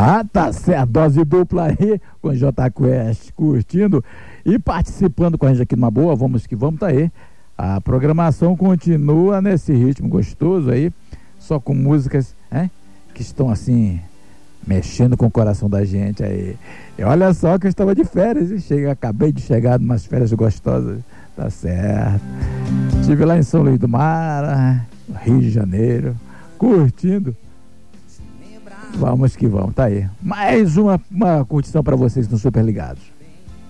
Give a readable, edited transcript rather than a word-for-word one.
Ah, tá certo, dose dupla aí, com J Quest curtindo e participando com a gente aqui numa boa, vamos que vamos, tá aí. A programação continua nesse ritmo gostoso aí, só com músicas, que estão assim, mexendo com o coração da gente aí. E olha só que eu estava de férias, acabei de chegar de umas férias gostosas, tá certo. Estive lá em São Luís do Mar, Rio de Janeiro, curtindo. Vamos que vamos, tá aí. Mais uma curtição para vocês no Super Ligados.